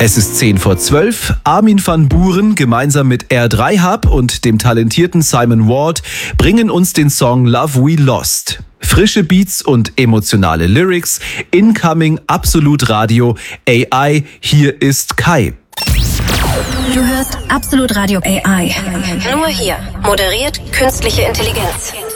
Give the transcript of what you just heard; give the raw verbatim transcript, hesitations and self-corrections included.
Es ist zehn vor zwölf. Armin van Buuren gemeinsam mit R drei Hub und dem talentierten Simon Ward bringen uns den Song Love We Lost. Frische Beats und emotionale Lyrics. Incoming Absolut Radio A I. Hier ist Kai. Du hörst Absolut Radio A I. Nur hier. Moderiert künstliche Intelligenz.